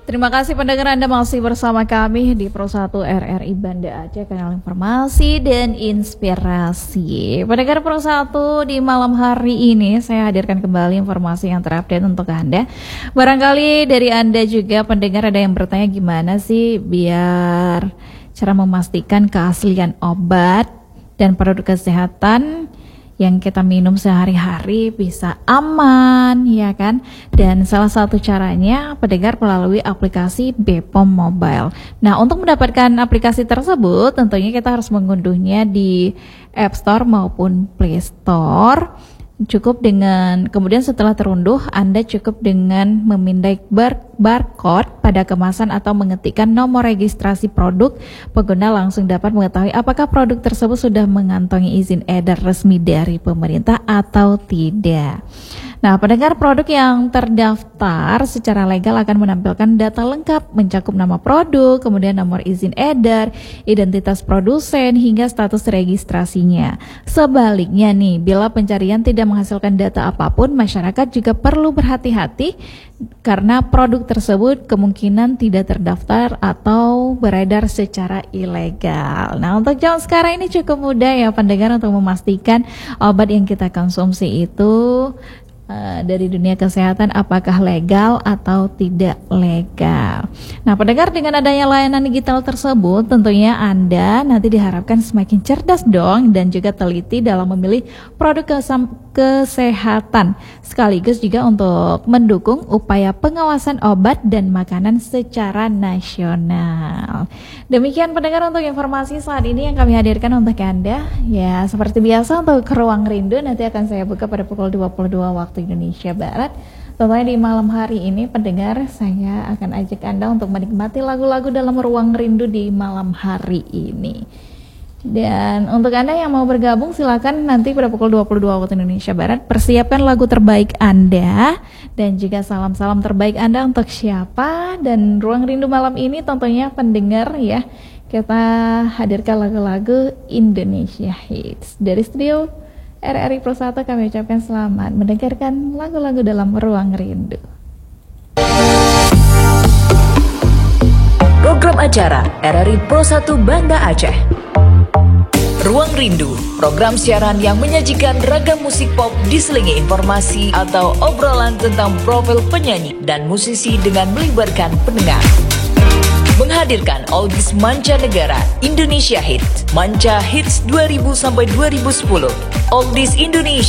Terima kasih pendengar, Anda masih bersama kami di Pro 1 RRI Banda Aceh, kanal informasi dan inspirasi. Pendengar Pro 1, di malam hari ini saya hadirkan kembali informasi yang terupdate untuk Anda. Barangkali dari Anda juga pendengar ada yang bertanya gimana sih biar cara memastikan keaslian obat dan produk kesehatan yang kita minum sehari-hari bisa aman, ya kan? Dan salah satu caranya pendengar melalui aplikasi BPOM Mobile. Nah, untuk mendapatkan aplikasi tersebut tentunya kita harus mengunduhnya di App Store maupun Play Store. Cukup dengan, kemudian setelah terunduh, Anda cukup dengan memindai barcode pada kemasan atau mengetikkan nomor registrasi produk. Pengguna langsung dapat mengetahui apakah produk tersebut sudah mengantongi izin edar resmi dari pemerintah atau tidak. Nah, pendengar, produk yang terdaftar secara legal akan menampilkan data lengkap mencakup nama produk, kemudian nomor izin edar, identitas produsen, hingga status registrasinya. Sebaliknya nih, bila pencarian tidak menghasilkan data apapun, masyarakat juga perlu berhati-hati karena produk tersebut kemungkinan tidak terdaftar atau beredar secara ilegal. Nah, untuk zaman sekarang ini cukup mudah ya pendengar untuk memastikan obat yang kita konsumsi itu dari dunia kesehatan apakah legal atau tidak legal. Nah, pendengar, dengan adanya layanan digital tersebut tentunya Anda nanti diharapkan semakin cerdas dong dan juga teliti dalam memilih produk kesehatan, sekaligus juga untuk mendukung upaya pengawasan obat dan makanan secara nasional. Demikian pendengar untuk informasi saat ini yang kami hadirkan untuk Anda. Ya, seperti biasa untuk Ruang Rindu nanti akan saya buka pada pukul 22 waktu Indonesia Barat. Tentunya di malam hari ini pendengar, saya akan ajak Anda untuk menikmati lagu-lagu dalam Ruang Rindu di malam hari ini. Dan untuk Anda yang mau bergabung silakan nanti pada pukul 22 waktu Indonesia Barat persiapkan lagu terbaik Anda dan juga salam-salam terbaik Anda untuk siapa. Dan Ruang Rindu malam ini tentunya pendengar ya, kita hadirkan lagu-lagu Indonesia Hits. Dari studio RRI Pro 1 kami ucapkan selamat mendengarkan lagu-lagu dalam Ruang Rindu. Program acara RRI Pro 1 Banda Aceh. Ruang Rindu, program siaran yang menyajikan ragam musik pop diselingi informasi atau obrolan tentang profil penyanyi dan musisi dengan melibatkan pendengar. Menghadirkan oldies mancanegara, Indonesia Hits, Manca Hits 2000 sampai 2010, Oldies Indonesia.